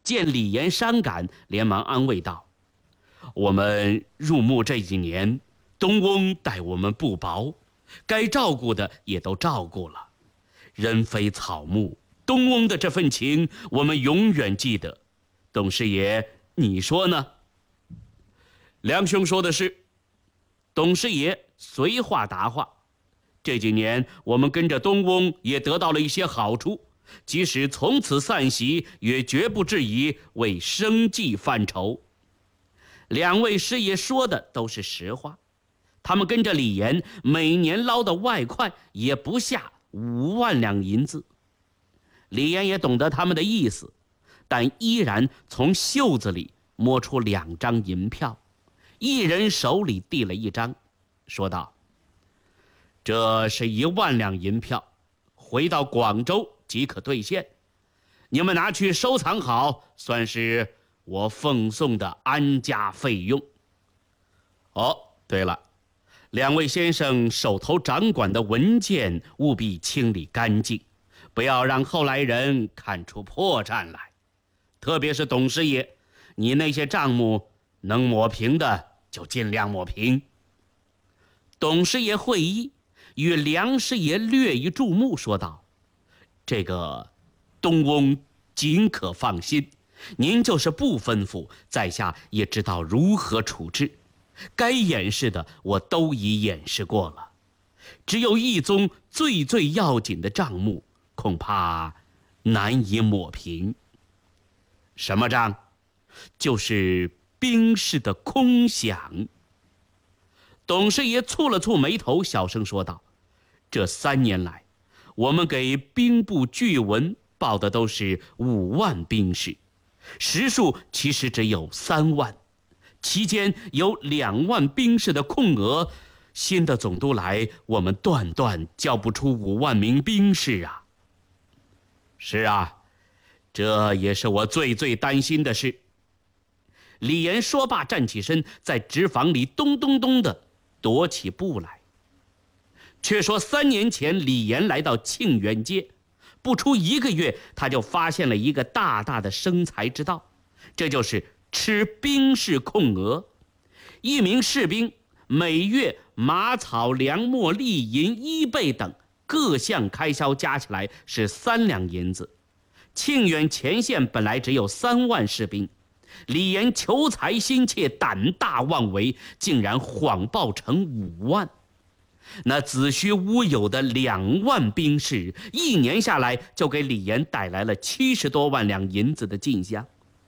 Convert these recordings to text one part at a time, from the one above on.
见李岩伤感，连忙安慰道：“我们入墓这几年，东翁待我们不薄，该照顾的也都照顾了。人非草木，东翁的这份情，我们永远记得。董师爷，你说呢？”梁兄说的是。董师爷随话答话：“这几年我们跟着东翁也得到了一些好处，即使从此散席，也绝不至于为生计犯愁。”两位师爷说的都是实话，他们跟着李岩每年捞的外快也不下5万两银子。李岩也懂得他们的意思，但依然从袖子里摸出2张银票，一人手里递了1张，说道：“这是1万两银票，回到广州即可兑现，你们拿去收藏好，算是我奉送的安家费用。哦，对了，两位先生手头掌管的文件务必清理干净，不要让后来人看出破绽来。特别是董师爷，你那些账目能抹平的就尽量抹平。”董师爷会意，与梁师爷略一注目，说道：“这个东翁尽可放心，您就是不吩咐，在下也知道如何处置。该掩饰的我都已掩饰过了，只有一宗最要紧的账目，恐怕难以抹平。”“什么账？”“就是兵士的空饷。”董师爷蹙了蹙眉头，小声说道：“这3年来，我们给兵部据文报的都是5万兵士，实数其实只有3万，其间有2万兵士的空额，新的总督来，我们断交不出5万名兵士啊。”“是啊，这也是我最担心的事。”李岩说罢，站起身，在纸坊里咚咚咚地踱起步来。却说3年前，李岩来到庆元街，不出1个月，他就发现了一个大大的生财之道，这就是吃兵士空额。一名士兵每月马草、粮秣、利银、衣被等各项开销加起来是3两银子。庆元前线本来只有3万士兵，李岩求财心切，胆大妄为，竟然谎报成5万。那子虚乌有的2万兵士，1年下来就给李岩带来了70多万两银子的进项。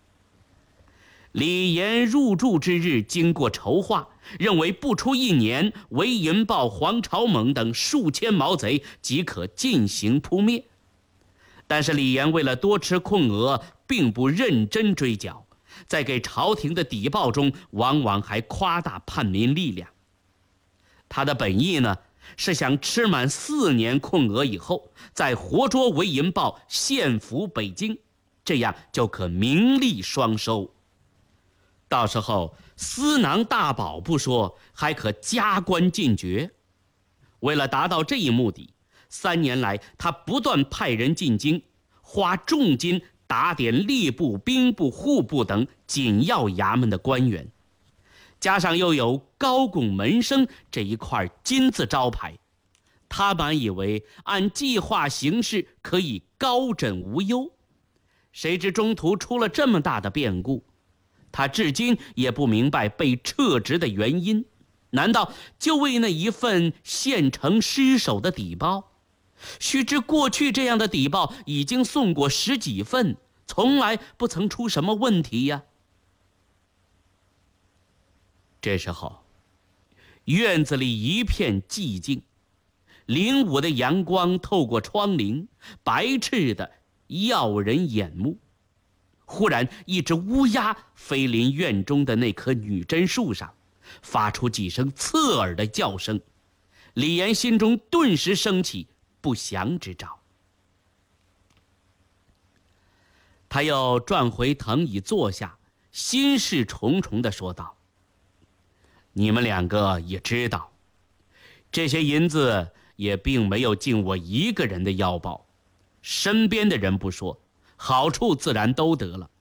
李岩入住之日，经过筹划，认为不出1年，韦银豹、黄朝猛等数千毛贼即可进行扑灭。但是李岩为了多吃空额，并不认真追缴，在给朝廷的底报中，往往还夸大叛民力量。他的本意呢，是想吃满4年空额以后，再活捉韦银豹，献俘北京，这样就可名利双收。到时候私囊大宝不说，还可加官进爵。为了达到这一目的，3年来他不断派人进京，花重金打点吏部、兵部、户部等紧要衙门的官员，加上又有高拱门生这一块金字招牌，他满以为按计划行事可以高枕无忧。谁知中途出了这么大的变故，他至今也不明白被撤职的原因，难道就为那一份县城失守的底报？须知过去这样的底报已经送过10几份，从来不曾出什么问题呀。这时候院子里一片寂静，凌午的阳光透过窗棂，白炽的耀人眼目。忽然一只乌鸦飞临院中的那棵女贞树上，发出几声刺耳的叫声。李岩心中顿时升起不祥之兆。他又转回藤椅坐下，心事重重地说道：“你们2个也知道，这些银子也并没有进我一个人的腰包，身边的人不说，好处自然都得了。